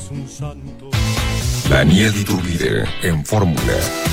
es un santo. Daniel Iturbide en Fórmula.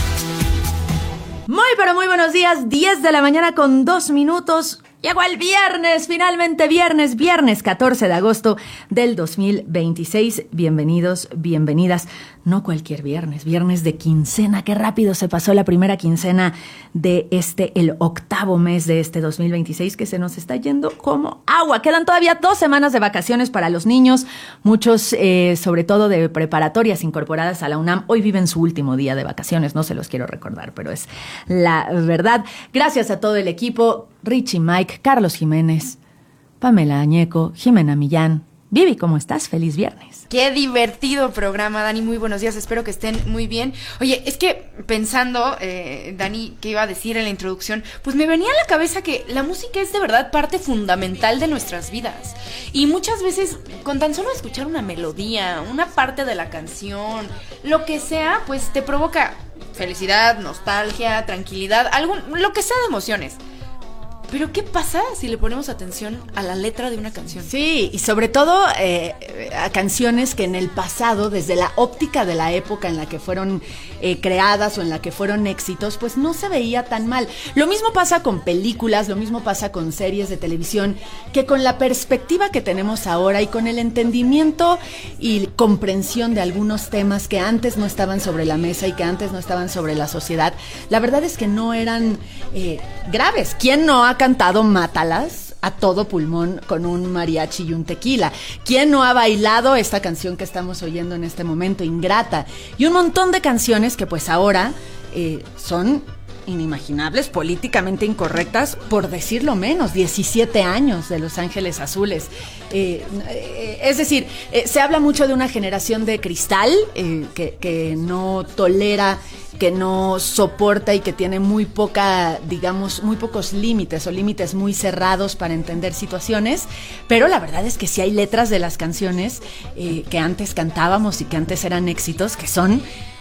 Muy buenos días, 10 de la mañana con 2 minutos. Llegó el viernes, finalmente viernes 14 de agosto del 2026. Bienvenidos, bienvenidas. No cualquier viernes de quincena. Qué rápido se pasó la primera quincena de el octavo mes de este 2026, que se nos está yendo como agua. Quedan todavía 2 semanas de vacaciones para los niños, muchos sobre todo de preparatorias incorporadas a la UNAM. Hoy viven su último día de vacaciones, no se los quiero recordar, pero es la verdad. Gracias a todo el equipo, Richie, Mike, Carlos Jiménez, Pamela Añeco, Jimena Millán. Vivi, ¿cómo estás? Feliz viernes. Qué divertido programa, Dani, muy buenos días, espero que estén muy bien. Oye, es que pensando, Dani, ¿qué iba a decir en la introducción? Pues me venía a la cabeza que la música es de verdad parte fundamental de nuestras vidas. Y muchas veces, con tan solo escuchar una melodía, una parte de la canción, lo que sea, pues te provoca felicidad, nostalgia, tranquilidad, lo que sea de emociones. Pero ¿qué pasa si le ponemos atención a la letra de una canción? Sí, y sobre todo a canciones que en el pasado, desde la óptica de la época en la que fueron creadas o en la que fueron éxitos, pues no se veía tan mal. Lo mismo pasa con películas, lo mismo pasa con series de televisión, que con la perspectiva que tenemos ahora y con el entendimiento y comprensión de algunos temas que antes no estaban sobre la mesa y que antes no estaban sobre la sociedad, la verdad es que no eran graves. ¿Quién no ha cantado Mátalas a todo pulmón con un mariachi y un tequila? ¿Quién no ha bailado esta canción que estamos oyendo en este momento, Ingrata? Y un montón de canciones que pues ahora son inimaginables, políticamente incorrectas, por decirlo menos. 17 años de Los Ángeles Azules. Es decir, se habla mucho de una generación de cristal que no tolera, que no soporta y que tiene muy pocos límites o límites muy cerrados para entender situaciones, pero la verdad es que sí hay letras de las canciones que antes cantábamos y que antes eran éxitos que son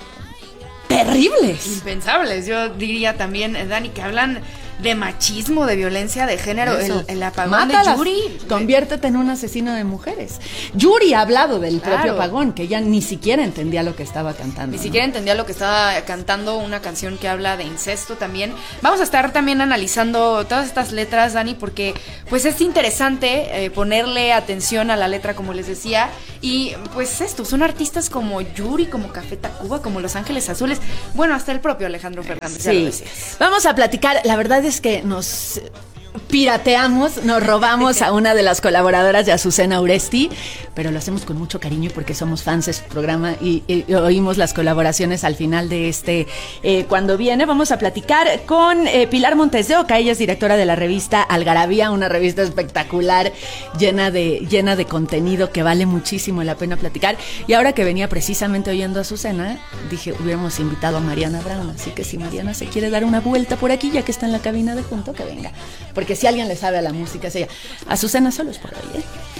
terribles. Impensables, yo diría también, Dani, que hablan de machismo, de violencia de género. El apagón Mátalas, de Yuri. Conviértete en un asesino de mujeres. Yuri ha hablado del propio apagón, que ella ni siquiera entendía lo que estaba cantando. Ni siquiera entendía lo que estaba cantando, una canción que habla de incesto también. Vamos a estar también analizando todas estas letras, Dani, porque pues es interesante ponerle atención a la letra, como les decía. Y pues son artistas como Yuri, como Café Tacuba, como Los Ángeles Azules. Bueno, hasta el propio Alejandro Fernández. Sí. Vamos a platicar, la verdad es que nos pirateamos, nos robamos a una de las colaboradoras de Azucena Uresti, pero lo hacemos con mucho cariño porque somos fans de su programa y oímos las colaboraciones al final de cuando viene. Vamos a platicar con Pilar Montes de Oca. Ella es directora de la revista Algarabía, una revista espectacular, llena de contenido que vale muchísimo la pena platicar. Y ahora que venía precisamente oyendo a Azucena, dije, hubiéramos invitado a Mariana Brown, así que si Mariana se quiere dar una vuelta por aquí, ya que está en la cabina de junto, que venga. Porque si alguien le sabe a la música es ella. Azucena solo es por hoy,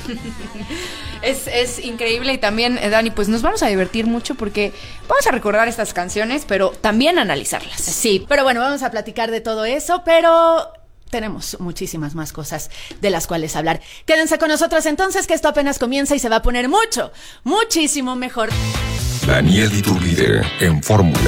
Es increíble. Y también, Dani, pues nos vamos a divertir mucho porque vamos a recordar estas canciones, pero también analizarlas. Sí, pero bueno, vamos a platicar de todo eso, pero tenemos muchísimas más cosas de las cuales hablar. Quédense con nosotros entonces, que esto apenas comienza y se va a poner muchísimo mejor. Daniel Iturbide en Fórmula.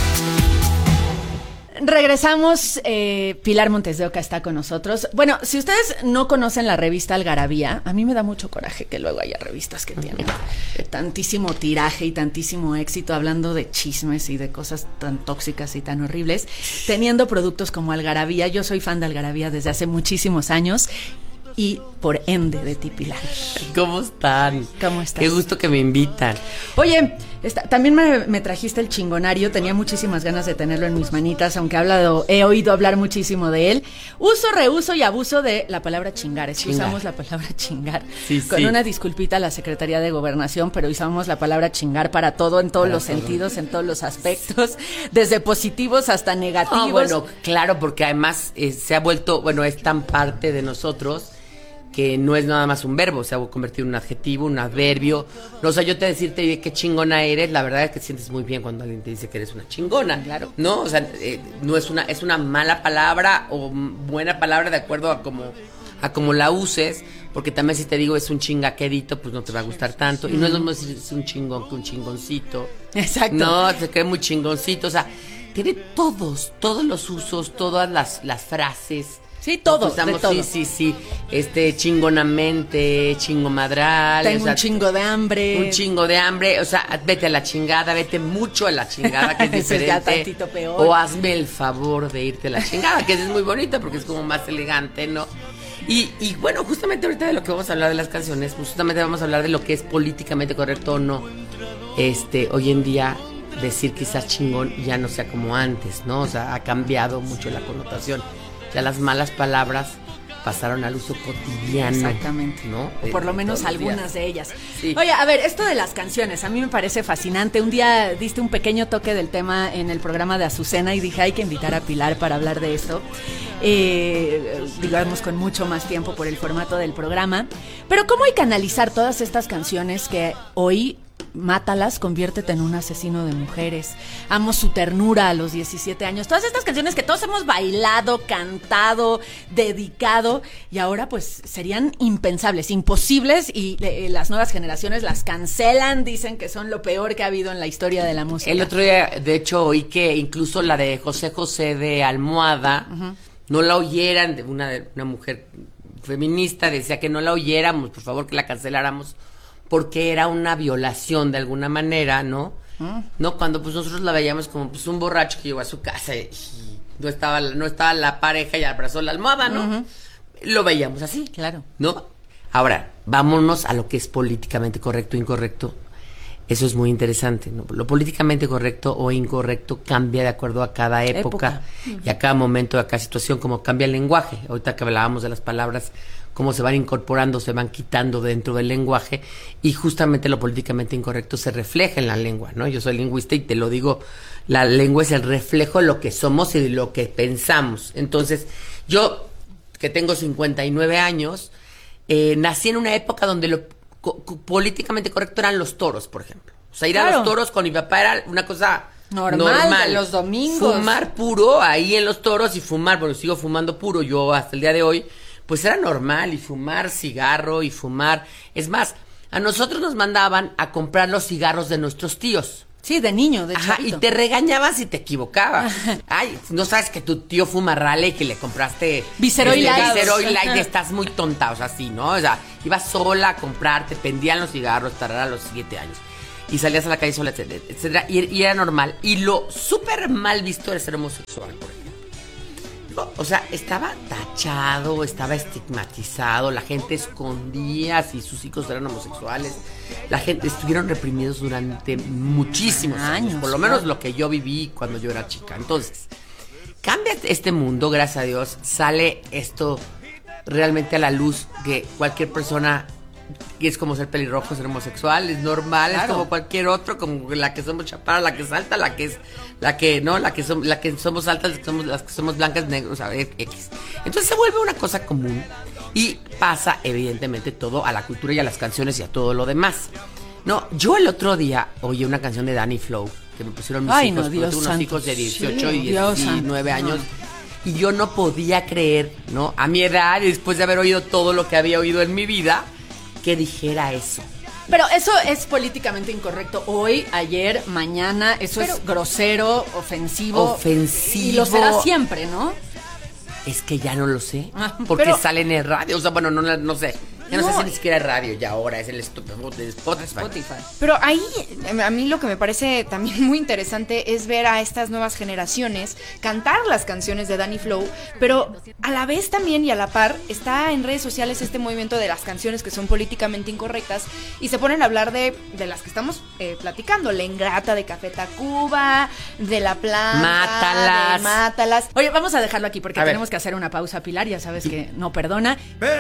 Regresamos, Pilar Montes de Oca está con nosotros. Bueno, si ustedes no conocen la revista Algarabía, a mí me da mucho coraje que luego haya revistas que tienen tantísimo tiraje y tantísimo éxito hablando de chismes y de cosas tan tóxicas y tan horribles, teniendo productos como Algarabía. Yo soy fan de Algarabía desde hace muchísimos años y por ende de ti, Pilar. ¿Cómo están? ¿Cómo estás? Qué gusto que me invitan. Oye, también me trajiste el chingonario. Tenía muchísimas ganas de tenerlo en mis manitas, aunque he oído hablar muchísimo de él. Uso, reuso y abuso de la palabra chingar. Usamos la palabra chingar. Sí, con una disculpita a la Secretaría de Gobernación, pero usamos la palabra chingar para todo, en todos los sentidos, en todos los aspectos, desde positivos hasta negativos. Bueno, claro, porque además se ha vuelto, es tan parte de nosotros que no es nada más un verbo, se ha convertido en un adjetivo, un adverbio. No, o sea, yo te decirte qué chingona eres, la verdad es que sientes muy bien cuando alguien te dice que eres una chingona. Claro. No, o sea, no es una mala palabra o buena palabra de acuerdo a cómo la uses, porque también si te digo es un chingaquerito, pues no te va a gustar tanto. Y no es lo mismo decir es un chingón que un chingoncito. Exacto. No, se cree muy chingoncito. O sea, tiene todos los usos, todas las frases. Sí, todo, Usamos, de todo. Sí. Chingonamente, chingomadral. Tengo o sea, un chingo de hambre. Un chingo de hambre. O sea, vete a la chingada, vete mucho a la chingada, que es Eso es ya diferente. tantito peor. O hazme el favor de irte a la chingada, que es muy bonito porque es como más elegante, ¿no? Y bueno, justamente ahorita de lo que vamos a hablar de las canciones, pues justamente vamos a hablar de lo que es políticamente correcto o no. Hoy en día decir quizás chingón ya no sea como antes, ¿no? O sea, ha cambiado mucho la connotación. Ya las malas palabras pasaron al uso cotidiano. Exactamente. ¿No? O por lo menos todos los algunas días. de ellas. Sí. Oye, a ver, esto de las canciones, a mí me parece fascinante. Un día diste un pequeño toque del tema en el programa de Azucena y dije, hay que invitar a Pilar para hablar de esto. Digamos, con mucho más tiempo por el formato del programa. Pero ¿cómo hay que analizar todas estas canciones que hoy... Mátalas, conviértete en un asesino de mujeres. Amo su ternura a los 17 años. Todas estas canciones que todos hemos bailado, cantado, dedicado y ahora pues serían impensables, imposibles y las nuevas generaciones las cancelan, dicen que son lo peor que ha habido en la historia de la música. El otro día, de hecho, oí que incluso la de José José de Almohada, no la oyeran, de una mujer feminista decía que no la oyéramos, por favor que la canceláramos, porque era una violación de alguna manera, ¿no? No, cuando pues nosotros la veíamos como pues un borracho que llegó a su casa y no estaba la pareja y abrazó la almohada, ¿no? Lo veíamos así. Claro. ¿No? Ahora, vámonos a lo que es políticamente correcto e incorrecto. Eso es muy interesante, ¿no? Lo políticamente correcto o incorrecto cambia de acuerdo a cada época. Y a cada momento, a cada situación, como cambia el lenguaje. Ahorita que hablábamos de las palabras, cómo se van incorporando, se van quitando dentro del lenguaje, y justamente lo políticamente incorrecto se refleja en la lengua, ¿no? Yo soy lingüista y te lo digo, la lengua es el reflejo de lo que somos y de lo que pensamos. Entonces, yo, que tengo 59 años, nací en una época donde lo políticamente correcto eran los toros, por ejemplo. O sea, ir a los toros con mi papá era una cosa normal. De los domingos. Fumar puro ahí en los toros y fumar, bueno, sigo fumando puro yo hasta el día de hoy, pues era normal, y fumar cigarro y fumar. Es más, a nosotros nos mandaban a comprar los cigarros de nuestros tíos. Sí, de niño, de Ajá, chavito. y te regañaban si te equivocabas. Ay, no sabes que tu tío fuma Raleigh y que le compraste Viceroy Light. Viceroy Light, estás muy tonta, o sea, así, ¿no? O sea, ibas sola a comprar, te pendían los cigarros, a los 7 años. Y salías a la calle sola, etcétera, etcétera. Y era normal. Y lo súper mal visto era ser homosexual, por ejemplo. O sea, estaba tachado, estaba estigmatizado, la gente escondía si sus hijos eran homosexuales. La gente estuvieron reprimidos durante muchísimos años, por lo menos lo que yo viví cuando yo era chica. Entonces, cambia este mundo, gracias a Dios, sale esto realmente a la luz, que cualquier persona, y es como ser pelirrojo, ser homosexual, es normal, claro. Es como cualquier otro, como la que somos chaparras, la que salta, la que somos altas, las que somos blancas, negros, a ver, X. Entonces se vuelve una cosa común y pasa evidentemente todo a la cultura y a las canciones y a todo lo demás. No, yo el otro día oí una canción de Danny Flow que me pusieron mis hijos, porque tengo unos hijos de 18 y 19 años. Y yo no podía creer, ¿no? A mi edad, y después de haber oído todo lo que había oído en mi vida, que dijera eso. Pero eso es políticamente incorrecto hoy, ayer, mañana. Eso es grosero, ofensivo. Y lo será siempre, ¿no? Es que ya no lo sé. Porque sale en el radio. O sea, bueno, no sé. Ya no sé si ni siquiera es radio, ya ahora es el Spotify. Pero ahí, a mí lo que me parece también muy interesante es ver a estas nuevas generaciones cantar las canciones de Danny Flow, pero a la vez también y a la par está en redes sociales este movimiento de las canciones que son políticamente incorrectas y se ponen a hablar de las que estamos platicando, La Ingrata de Café Tacuba, de La Planta, Mátalas. Oye, vamos a dejarlo aquí porque tenemos que hacer una pausa, Pilar, ya sabes que no perdona.